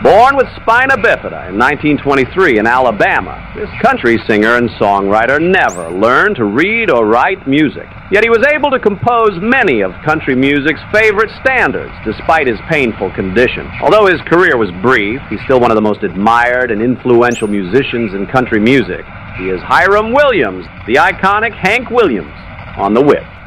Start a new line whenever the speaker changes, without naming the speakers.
Born with spina bifida in 1923 in Alabama, this country singer and songwriter never learned to read or write music. Yet he was able to compose many of country music's favorite standards, despite his painful condition. Although his career was brief, he's still one of the most admired and influential musicians in country music. He is Hiram Williams, the iconic Hank Williams, on The Whip.